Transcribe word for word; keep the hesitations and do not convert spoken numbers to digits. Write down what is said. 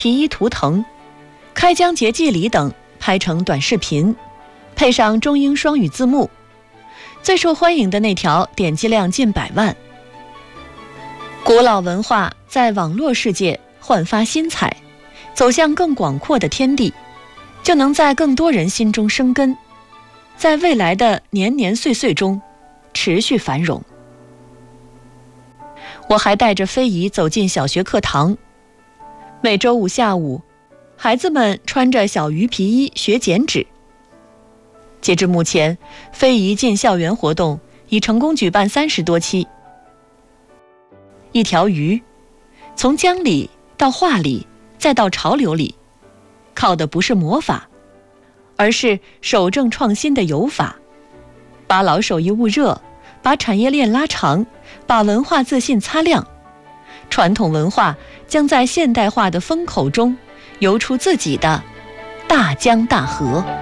皮衣图腾、开疆节记里等拍成短视频，配上中英双语字幕，最受欢迎的那条点击量近百万。古老文化在网络世界焕发新彩，走向更广阔的天地，就能在更多人心中生根，在未来的年年岁岁中持续繁荣。我还带着非遗走进小学课堂，每周五下午，孩子们穿着小鱼皮衣学剪纸。截至目前，非遗进校园活动已成功举办三十多期。一条鱼，从江里到画里，再到潮流里，靠的不是魔法，而是守正创新的游法，把老手艺捂热，把产业链拉长，把文化自信擦亮。传统文化将在现代化的风口中游出自己的大江大河。